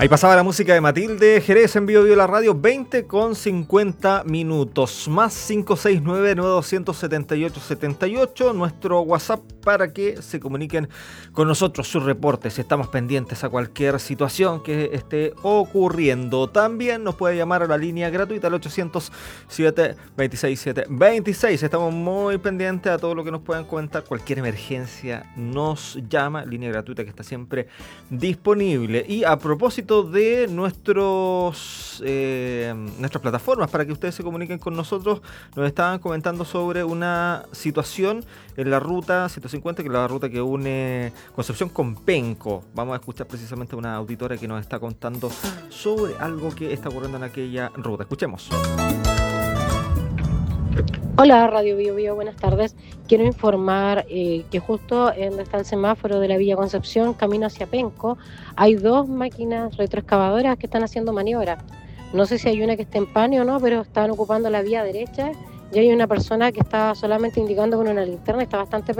Ahí pasaba la música de Matilde Jerez en Vivo la Radio, 20:50 minutos, más 569-9278-78, nuestro WhatsApp para que se comuniquen con nosotros sus reportes. Estamos pendientes a cualquier situación que esté ocurriendo. También nos puede llamar a la línea gratuita al 800-726-726. Estamos muy pendientes a todo lo que nos puedan comentar. Cualquier emergencia nos llama, línea gratuita que está siempre disponible. Y a propósito de nuestras plataformas para que ustedes se comuniquen con nosotros, nos estaban comentando sobre una situación en la ruta 150, que es la ruta que une Concepción con Penco. Vamos a escuchar precisamente a una auditora que nos está contando sobre algo que está ocurriendo en aquella ruta. Escuchemos. Hola, Radio Bio Bio, buenas tardes. Quiero informar que justo en donde está el semáforo de la Villa Concepción, camino hacia Penco, hay dos máquinas retroexcavadoras que están haciendo maniobra. No sé si hay una que esté en pane o no, pero están ocupando la vía derecha y hay una persona que está solamente indicando con una linterna y está bastante